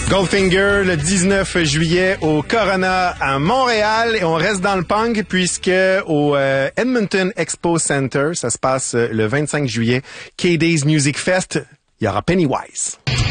Goldfinger le 19 juillet au Corona à Montréal et on reste dans le punk puisque au Edmonton Expo Center, ça se passe le 25 juillet, K-Days Music Fest, il y aura Pennywise.